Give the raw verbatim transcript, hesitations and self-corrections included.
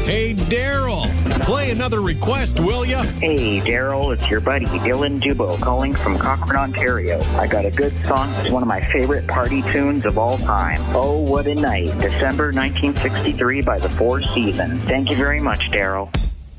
Hey, Daryl, play another request, will ya? Hey, Daryl, it's your buddy Dylan Dubo calling from Cochrane, Ontario. I got a good song. It's one of my favorite party tunes of all time. Oh, What a Night, December nineteen sixty-three by the Four Seasons. Thank you very much, Daryl.